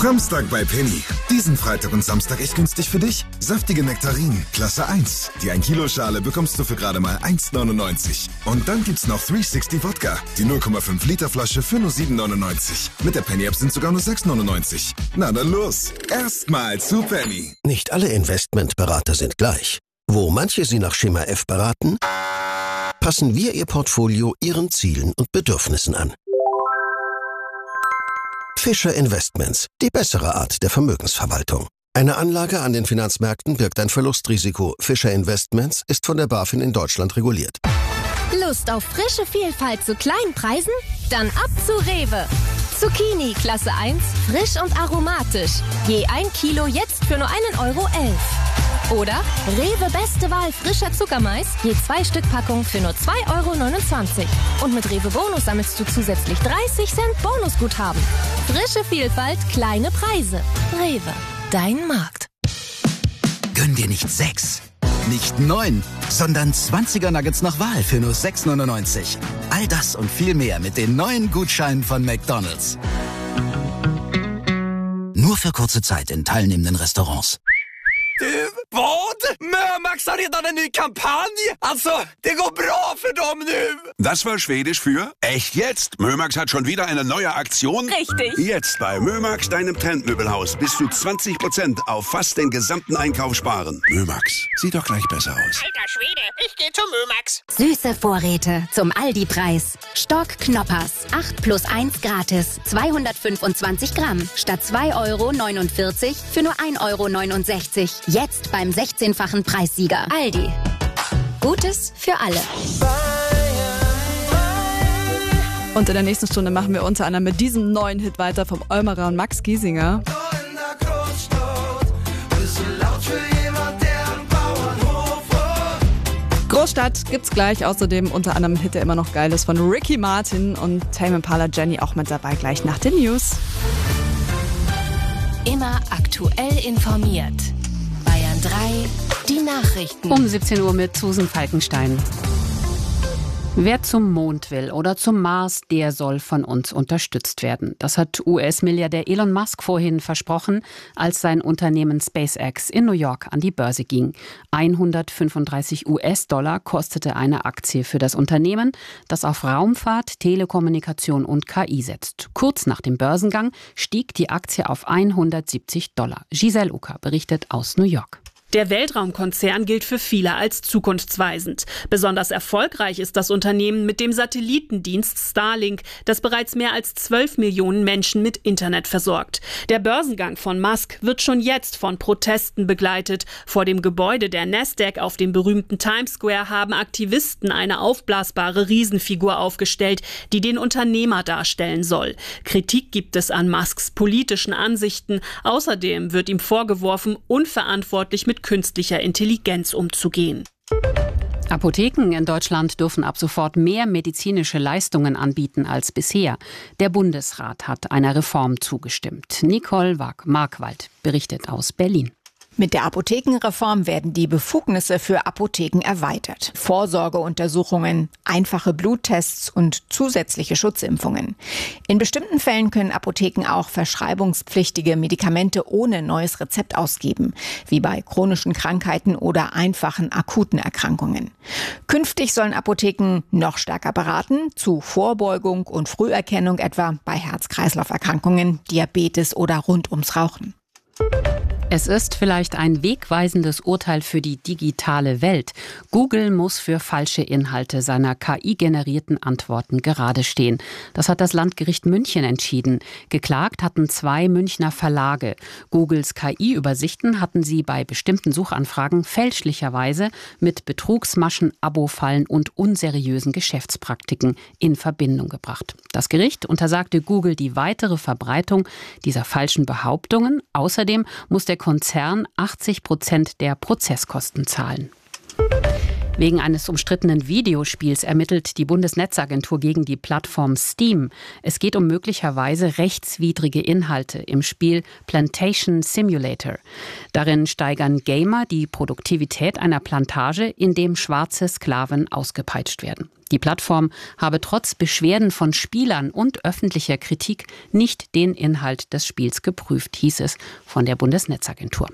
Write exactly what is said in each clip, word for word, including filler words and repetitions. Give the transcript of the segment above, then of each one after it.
Framstag bei Penny. Diesen Freitag und Samstag echt günstig für dich. Saftige Nektarinen, Klasse eins. Die ein Kilo Schale bekommst du für gerade mal eins neunundneunzig. Und dann gibt's noch dreihundertsechzig Wodka. Die null Komma fünf Liter Flasche für nur sieben neunundneunzig. Mit der Penny App sind sogar nur sechs neunundneunzig. Na dann los. Erstmal zu Penny. Nicht alle Investmentberater sind gleich. Wo manche Sie nach Schema F beraten, passen wir Ihr Portfolio Ihren Zielen und Bedürfnissen an. Fischer Investments, die bessere Art der Vermögensverwaltung. Eine Anlage an den Finanzmärkten birgt ein Verlustrisiko. Fischer Investments ist von der BaFin in Deutschland reguliert. Lust auf frische Vielfalt zu kleinen Preisen? Dann ab zu Rewe. Zucchini Klasse eins, frisch und aromatisch. Je ein Kilo jetzt für nur einen Euro elf. Oder Rewe beste Wahl frischer Zuckermais, je zwei Stück Packung für nur zwei Euro neunundzwanzig. Und mit Rewe Bonus sammelst du zusätzlich dreißig Cent Bonusguthaben. Frische Vielfalt, kleine Preise. Rewe, dein Markt. Gönn dir nicht sechs, nicht neun, sondern zwanziger Nuggets nach Wahl für nur sechs neunundneunzig. All das und viel mehr mit den neuen Gutscheinen von McDonald's. Nur für kurze Zeit in teilnehmenden Restaurants. Du, vad? Mömax har redan en ny kampanj. Alltså, det går bra för dem nu. Das war Schwedisch für echt jetzt. Mömax hat schon wieder eine neue Aktion. Richtig. Jetzt bei Mömax, deinem Trendmöbelhaus, bis zu zwanzig Prozent auf fast den gesamten Einkauf sparen. Mömax, sieht doch gleich besser aus. Alter Schwede, ich geh zu Mömax. Süße Vorräte zum Aldi-Preis. Stock Knoppers. acht plus eins gratis. zweihundertfünfundzwanzig Gramm. Statt zwei Euro neunundvierzig für nur ein Euro neunundsechzig. Jetzt beim sechzehnfachen Preissieger. Aldi. Gutes für alle. Und in der nächsten Stunde machen wir unter anderem mit diesem neuen Hit weiter vom Olmerer und Max Giesinger. Großstadt gibt's gleich. Außerdem unter anderem ein Hit, der immer noch geil ist, von Ricky Martin und Tame Impala Jenny auch mit dabei gleich nach den News. Immer aktuell informiert. Bayern drei, die Nachrichten. Um siebzehn Uhr mit Susan Falkenstein. Wer zum Mond will oder zum Mars, der soll von uns unterstützt werden. Das hat U S-Milliardär Elon Musk vorhin versprochen, als sein Unternehmen SpaceX in New York an die Börse ging. hundertfünfunddreißig US-Dollar kostete eine Aktie für das Unternehmen, das auf Raumfahrt, Telekommunikation und K I setzt. Kurz nach dem Börsengang stieg die Aktie auf hundertsiebzig Dollar. Giselle Ucker berichtet aus New York. Der Weltraumkonzern gilt für viele als zukunftsweisend. Besonders erfolgreich ist das Unternehmen mit dem Satellitendienst Starlink, das bereits mehr als zwölf Millionen Menschen mit Internet versorgt. Der Börsengang von Musk wird schon jetzt von Protesten begleitet. Vor dem Gebäude der Nasdaq auf dem berühmten Times Square haben Aktivisten eine aufblasbare Riesenfigur aufgestellt, die den Unternehmer darstellen soll. Kritik gibt es an Musks politischen Ansichten. Außerdem wird ihm vorgeworfen, unverantwortlich mit künstlicher Intelligenz umzugehen. Apotheken in Deutschland dürfen ab sofort mehr medizinische Leistungen anbieten als bisher. Der Bundesrat hat einer Reform zugestimmt. Nicole Markwald berichtet aus Berlin. Mit der Apothekenreform werden die Befugnisse für Apotheken erweitert. Vorsorgeuntersuchungen, einfache Bluttests und zusätzliche Schutzimpfungen. In bestimmten Fällen können Apotheken auch verschreibungspflichtige Medikamente ohne neues Rezept ausgeben, wie bei chronischen Krankheiten oder einfachen akuten Erkrankungen. Künftig sollen Apotheken noch stärker beraten, zu Vorbeugung und Früherkennung etwa bei Herz-Kreislauf-Erkrankungen, Diabetes oder rund ums Rauchen. Es ist vielleicht ein wegweisendes Urteil für die digitale Welt. Google muss für falsche Inhalte seiner K I-generierten Antworten gerade stehen. Das hat das Landgericht München entschieden. Geklagt hatten zwei Münchner Verlage. Googles K I-Übersichten hatten sie bei bestimmten Suchanfragen fälschlicherweise mit Betrugsmaschen, Abo-Fallen und unseriösen Geschäftspraktiken in Verbindung gebracht. Das Gericht untersagte Google die weitere Verbreitung dieser falschen Behauptungen. Außerdem muss der Konzern achtzig Prozent der Prozesskosten zahlen. Wegen eines umstrittenen Videospiels ermittelt die Bundesnetzagentur gegen die Plattform Steam. Es geht um möglicherweise rechtswidrige Inhalte im Spiel Plantation Simulator. Darin steigern Gamer die Produktivität einer Plantage, in dem schwarze Sklaven ausgepeitscht werden. Die Plattform habe trotz Beschwerden von Spielern und öffentlicher Kritik nicht den Inhalt des Spiels geprüft, hieß es von der Bundesnetzagentur.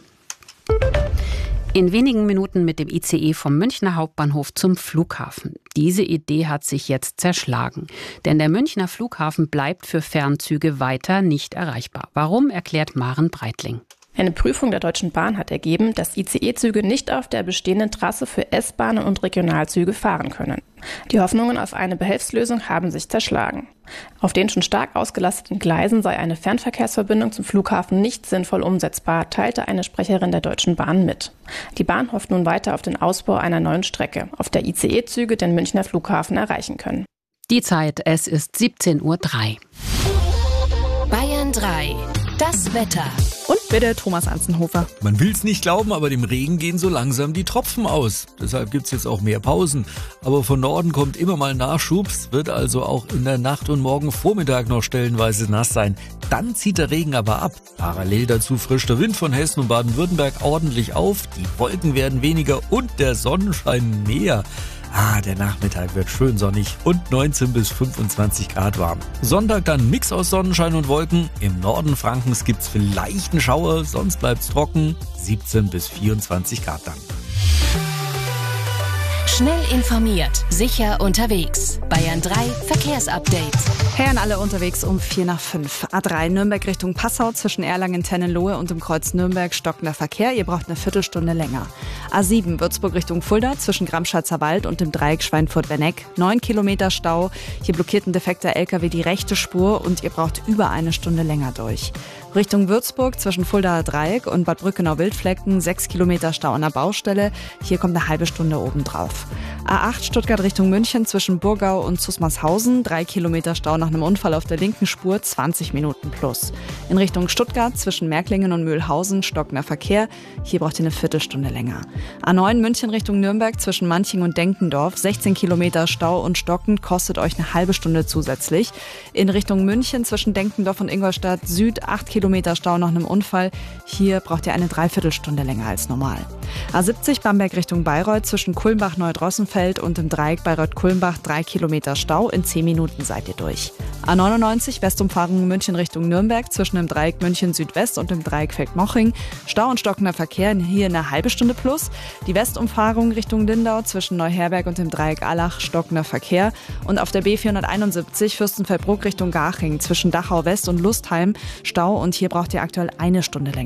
In wenigen Minuten mit dem I C E vom Münchner Hauptbahnhof zum Flughafen. Diese Idee hat sich jetzt zerschlagen. Denn der Münchner Flughafen bleibt für Fernzüge weiter nicht erreichbar. Warum, erklärt Maren Breitling. Eine Prüfung der Deutschen Bahn hat ergeben, dass I C E-Züge nicht auf der bestehenden Trasse für S-Bahnen und Regionalzüge fahren können. Die Hoffnungen auf eine Behelfslösung haben sich zerschlagen. Auf den schon stark ausgelasteten Gleisen sei eine Fernverkehrsverbindung zum Flughafen nicht sinnvoll umsetzbar, teilte eine Sprecherin der Deutschen Bahn mit. Die Bahn hofft nun weiter auf den Ausbau einer neuen Strecke, auf der I C E-Züge den Münchner Flughafen erreichen können. Die Zeit, es ist siebzehn Uhr drei. Bayern drei. Das Wetter. Und bitte Thomas Anzenhofer. Man will's nicht glauben, aber dem Regen gehen so langsam die Tropfen aus. Deshalb gibt's jetzt auch mehr Pausen. Aber von Norden kommt immer mal Nachschub. Es wird also auch in der Nacht und morgen Vormittag noch stellenweise nass sein. Dann zieht der Regen aber ab. Parallel dazu frischt der Wind von Hessen und Baden-Württemberg ordentlich auf. Die Wolken werden weniger und der Sonnenschein mehr. Ah, der Nachmittag wird schön sonnig und neunzehn bis fünfundzwanzig Grad warm. Sonntag dann ein Mix aus Sonnenschein und Wolken. Im Norden Frankens gibt's vielleicht einen Schauer, sonst bleibt's trocken. siebzehn bis vierundzwanzig Grad dann. Schnell informiert, sicher unterwegs. Bayern drei Verkehrsupdate. Herren alle unterwegs um vier nach fünf. A drei Nürnberg Richtung Passau zwischen Erlangen-Tennenlohe und dem Kreuz Nürnberg stockender Verkehr. Ihr braucht eine Viertelstunde länger. A sieben Würzburg Richtung Fulda zwischen Gramschatzer Wald und dem Dreieck Schweinfurt-Werneck. Neun Kilometer Stau. Hier blockiert ein defekter L K W die rechte Spur und ihr braucht über eine Stunde länger durch. Richtung Würzburg zwischen Fuldaer Dreieck und Bad Brückenau-Wildflecken. Sechs Kilometer Stau an der Baustelle. Hier kommt eine halbe Stunde obendrauf. A acht Stuttgart Richtung München zwischen Burgau und Zusmarshausen. Drei Kilometer Stau nach einem Unfall auf der linken Spur, zwanzig Minuten plus. In Richtung Stuttgart zwischen Märklingen und Mühlhausen stockender Verkehr. Hier braucht ihr eine Viertelstunde länger. A neun München Richtung Nürnberg zwischen Manching und Denkendorf. sechzehn Kilometer Stau und stockend, kostet euch eine halbe Stunde zusätzlich. In Richtung München zwischen Denkendorf und Ingolstadt Süd acht Kilometer Stau nach einem Unfall. Hier braucht ihr eine Dreiviertelstunde länger als normal. A siebzig Bamberg Richtung Bayreuth zwischen Kulmbach-Neudrossenfeld und dem Dreieck Bayreuth-Kulmbach drei Kilometer Stau. In zehn Minuten seid ihr durch. A neunundneunzig Westumfahrung München Richtung Nürnberg zwischen dem Dreieck München Südwest und dem Dreieck Feldmoching. Stau und stockender Verkehr, hier eine halbe Stunde plus. Die Westumfahrung Richtung Lindau zwischen Neuherberg und dem Dreieck Allach stockender Verkehr. Und auf der B vierhunderteinundsiebzig Fürstenfeldbruck Richtung Garching zwischen Dachau West und Lustheim Stau und hier braucht ihr aktuell eine Stunde länger.